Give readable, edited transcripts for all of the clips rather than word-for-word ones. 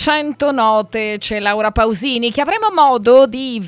100 note, c'è Laura Pausini, che avremo modo di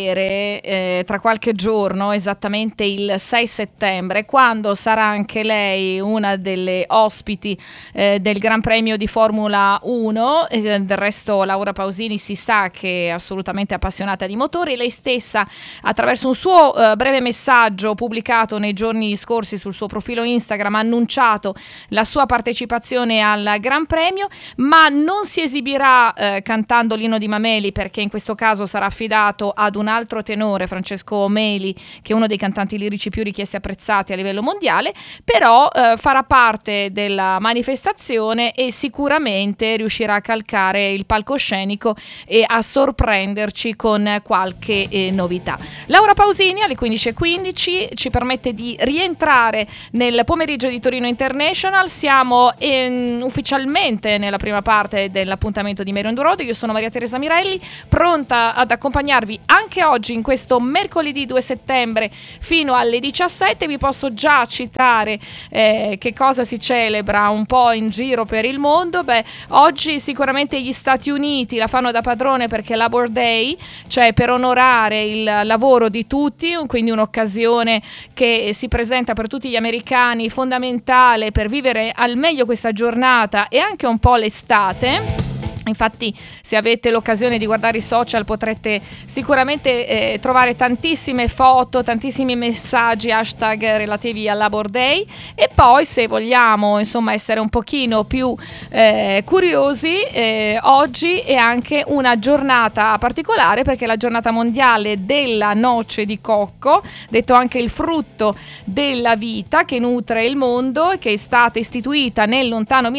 vedere tra qualche giorno, esattamente il 6 settembre, quando sarà anche lei una delle ospiti del Gran Premio di Formula 1. Del resto Laura Pausini si sa che è assolutamente appassionata di motori. Lei stessa, attraverso un suo breve messaggio pubblicato nei giorni scorsi sul suo profilo Instagram, ha annunciato la sua partecipazione al Gran Premio, ma non si esibirà cantando l'inno di Mameli, perché in questo caso sarà affidato ad un altro tenore, Francesco Meli, che è uno dei cantanti lirici più richiesti e apprezzati a livello mondiale. Però farà parte della manifestazione e sicuramente riuscirà a calcare il palcoscenico e a sorprenderci con qualche novità. Laura Pausini alle 15:15 ci permette di rientrare nel pomeriggio di Torino International. Siamo ufficialmente nella prima parte dell'appuntamento di Mary on the Road. Io sono Maria Teresa Mirelli, pronta ad accompagnarvi anche oggi in questo mercoledì 2 settembre fino alle 17. Vi posso già citare che cosa si celebra un po' in giro per il mondo. Oggi sicuramente gli Stati Uniti la fanno da padrone, perché Labor Day, cioè per onorare il lavoro di tutti, quindi un'occasione che si presenta per tutti gli americani, fondamentale per vivere al meglio questa giornata e anche un po' l'estate. Infatti, se avete l'occasione di guardare i social, potrete sicuramente trovare tantissime foto, tantissimi messaggi, hashtag relativi al Labor Day. E poi, se vogliamo essere un pochino più curiosi, oggi è anche una giornata particolare, perché è la giornata mondiale della noce di cocco, detto anche il frutto della vita che nutre il mondo, che è stata istituita nel lontano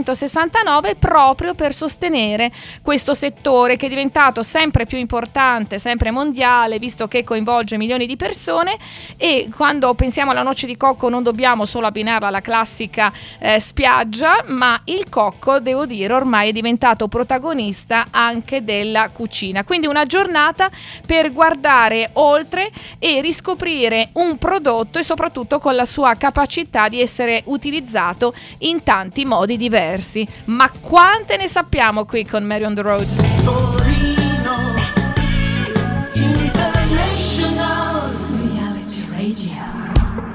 1969 proprio per sostenere questo settore, che è diventato sempre più importante, sempre mondiale, visto che coinvolge milioni di persone. E quando pensiamo alla noce di cocco non dobbiamo solo abbinarla alla classica spiaggia, ma il cocco, devo dire, ormai è diventato protagonista anche della cucina. Quindi una giornata per guardare oltre e riscoprire un prodotto, e soprattutto con la sua capacità di essere utilizzato in tanti modi diversi. Ma quante ne sappiamo qui con Mary on the Road?